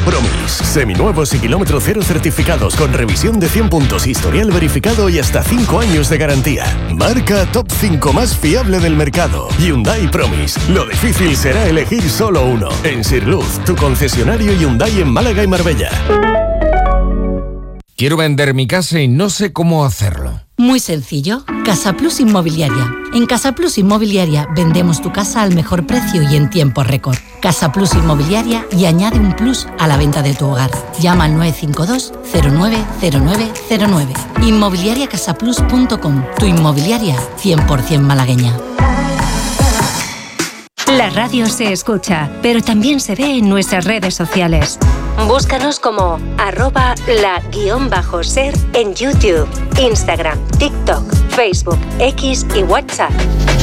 Promise. Seminuevos y kilómetro cero certificados con revisión de 100 puntos, historial verificado y hasta 5 años de garantía. Marca top 5 más fiable del mercado. Hyundai Promise. Lo difícil será elegir solo uno. En Sirluz, tu concesionario Hyundai en Málaga y Marbella. Quiero vender mi casa y no sé cómo hacerlo. Muy sencillo. Casa Plus Inmobiliaria. En Casa Plus Inmobiliaria vendemos tu casa al mejor precio y en tiempo récord. Casa Plus Inmobiliaria y añade un plus a la venta de tu hogar. Llama al 952 090909. Inmobiliariacasaplus.com. Tu inmobiliaria 100% malagueña. La radio se escucha, pero también se ve en nuestras redes sociales. Búscanos como @la_ser en YouTube, Instagram, TikTok, Facebook, X y WhatsApp.